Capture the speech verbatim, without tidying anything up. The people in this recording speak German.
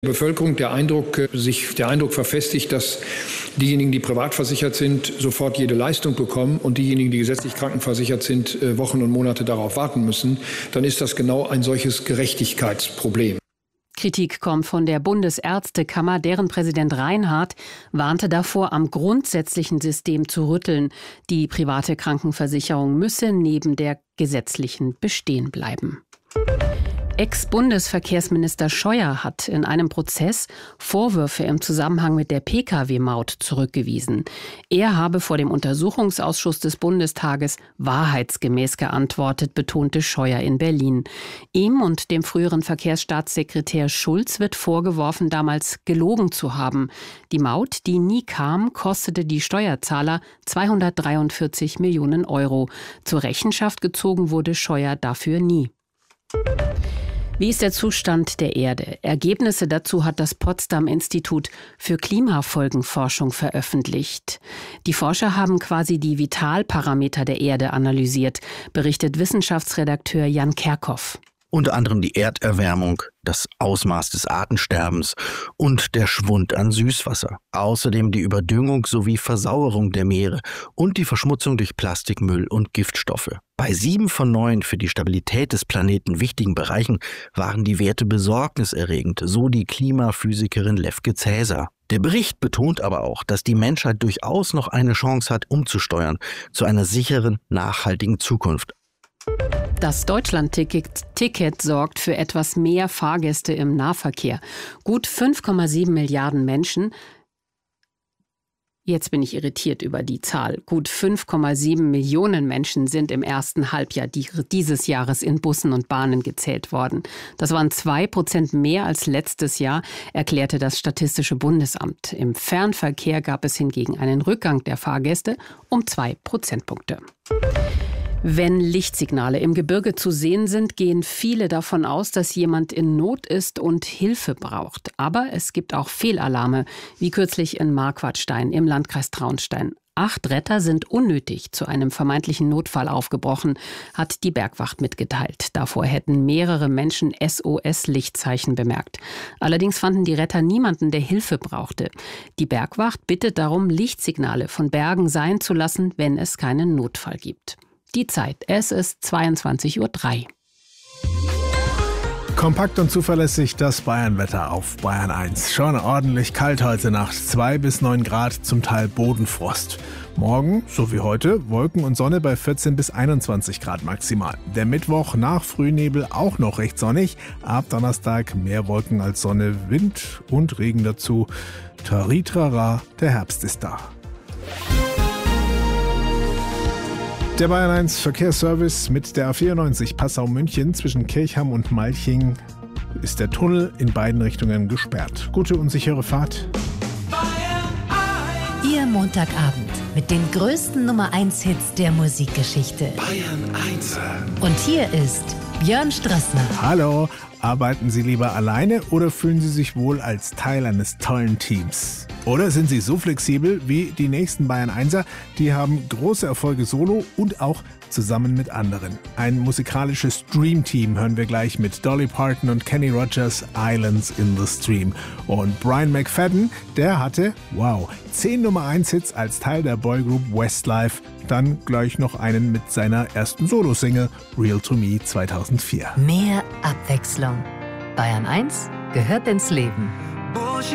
Bevölkerung der Eindruck, sich der Eindruck verfestigt, dass diejenigen, die privat versichert sind, sofort jede Leistung bekommen und diejenigen, die gesetzlich krankenversichert sind, Wochen und Monate darauf warten müssen, dann ist das genau ein solches Gerechtigkeitsproblem. Kritik kommt von der Bundesärztekammer, deren Präsident Reinhardt warnte davor, am grundsätzlichen System zu rütteln. Die private Krankenversicherung müsse neben der gesetzlichen bestehen bleiben. Ex-Bundesverkehrsminister Scheuer hat in einem Prozess Vorwürfe im Zusammenhang mit der Pkw-Maut zurückgewiesen. Er habe vor dem Untersuchungsausschuss des Bundestages wahrheitsgemäß geantwortet, betonte Scheuer in Berlin. Ihm und dem früheren Verkehrsstaatssekretär Schulz wird vorgeworfen, damals gelogen zu haben. Die Maut, die nie kam, kostete die Steuerzahler zweihundertdreiundvierzig Millionen Euro. Zur Rechenschaft gezogen wurde Scheuer dafür nie. Wie ist der Zustand der Erde? Ergebnisse dazu hat das Potsdam-Institut für Klimafolgenforschung veröffentlicht. Die Forscher haben quasi die Vitalparameter der Erde analysiert, berichtet Wissenschaftsredakteur Jan Kerkhoff. Unter anderem die Erderwärmung, das Ausmaß des Artensterbens und der Schwund an Süßwasser. Außerdem die Überdüngung sowie Versauerung der Meere und die Verschmutzung durch Plastikmüll und Giftstoffe. Bei sieben von neun für die Stabilität des Planeten wichtigen Bereichen waren die Werte besorgniserregend, so die Klimaphysikerin Lefke Cäsar. Der Bericht betont aber auch, dass die Menschheit durchaus noch eine Chance hat, umzusteuern zu einer sicheren, nachhaltigen Zukunft. Das Deutschland-Ticket Ticket sorgt für etwas mehr Fahrgäste im Nahverkehr. Gut fünf Komma sieben Milliarden Menschen, jetzt bin ich irritiert über die Zahl, gut fünf Komma sieben Millionen Menschen sind im ersten Halbjahr dieses Jahres in Bussen und Bahnen gezählt worden. Das waren zwei Prozent mehr als letztes Jahr, erklärte das Statistische Bundesamt. Im Fernverkehr gab es hingegen einen Rückgang der Fahrgäste um zwei Prozentpunkte. Wenn Lichtsignale im Gebirge zu sehen sind, gehen viele davon aus, dass jemand in Not ist und Hilfe braucht. Aber es gibt auch Fehlalarme, wie kürzlich in Marquardstein im Landkreis Traunstein. Acht Retter sind unnötig zu einem vermeintlichen Notfall aufgebrochen, hat die Bergwacht mitgeteilt. Davor hätten mehrere Menschen S O S-Lichtzeichen bemerkt. Allerdings fanden die Retter niemanden, der Hilfe brauchte. Die Bergwacht bittet darum, Lichtsignale von Bergen sein zu lassen, wenn es keinen Notfall gibt. Die Zeit, es ist zweiundzwanzig Uhr drei. Kompakt und zuverlässig das Bayernwetter auf Bayern eins. Schon ordentlich kalt heute Nacht, zwei bis neun Grad, zum Teil Bodenfrost. Morgen, so wie heute, Wolken und Sonne bei vierzehn bis einundzwanzig Grad maximal. Der Mittwoch nach Frühnebel auch noch recht sonnig. Ab Donnerstag mehr Wolken als Sonne, Wind und Regen dazu. Taritrara, der Herbst ist da. Der Bayern eins Verkehrsservice mit der A vierundneunzig Passau-München zwischen Kirchham und Malching ist der Tunnel in beiden Richtungen gesperrt. Gute und sichere Fahrt. Ihr Montagabend mit den größten Nummer eins Hits der Musikgeschichte. Bayern eins. Und hier ist Björn Strassner. Hallo, arbeiten Sie lieber alleine oder fühlen Sie sich wohl als Teil eines tollen Teams? Oder sind Sie so flexibel wie die nächsten Bayern Einser? Die haben große Erfolge solo und auch zusammen mit anderen. Ein musikalisches Dream-Team hören wir gleich mit Dolly Parton und Kenny Rogers, Islands in the Stream. Und Brian McFadden, der hatte, wow, zehn Nummer eins Hits als Teil der Boygroup Westlife. Dann gleich noch einen mit seiner ersten Solo-Single Real to Me zweitausendvier. Mehr Abwechslung. Bayern eins gehört ins Leben.